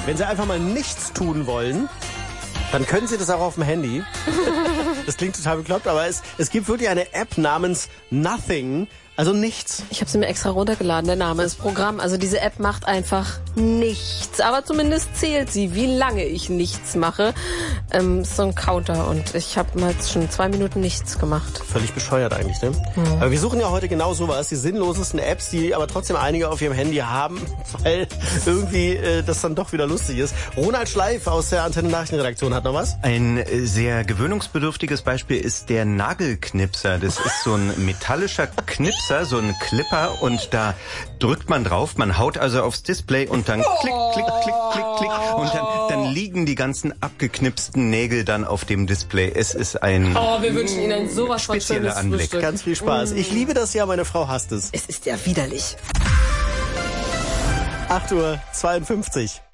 Wenn Sie einfach mal nichts tun wollen, dann können Sie das auch auf dem Handy. Das klingt total bekloppt, aber es gibt wirklich eine App namens Nothing, also nichts. Ich habe sie mir extra runtergeladen, der Name ist Programm. Also diese App macht einfach nichts, aber zumindest zählt sie, wie lange ich nichts mache. Ist so ein Counter und ich habe mal jetzt schon 2 Minuten nichts gemacht. Völlig bescheuert eigentlich, ne? Aber wir suchen ja heute genau sowas, die sinnlosesten Apps, die aber trotzdem einige auf ihrem Handy haben, weil irgendwie das dann doch wieder lustig ist. Ronald Schleif aus der Antenne Nachrichtenredaktion hat noch was. Ein sehr gewöhnungsbedürftiges Beispiel ist der Nagelknipser. Das ist so ein metallischer Knipser, so ein Clipper und da drückt man drauf, man haut also aufs Display und dann klick, klick, klick, klick, klick und dann liegen die ganzen abgeknipsten Nägel dann auf dem Display. Es ist ein wir wünschen Ihnen sowas von spezieller schönes Anblick. Frühstück. Ganz viel Spaß. Ich liebe das ja, meine Frau hasst es. Es ist ja widerlich. 8:52 Uhr.